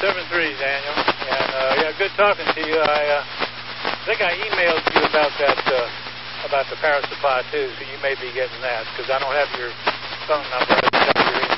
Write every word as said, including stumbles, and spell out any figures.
seven three, Daniel. And, uh, yeah, good talking to you. I, uh, think I emailed you about that, uh, about the power supply, too, so you may be getting that, because I don't have your phone number.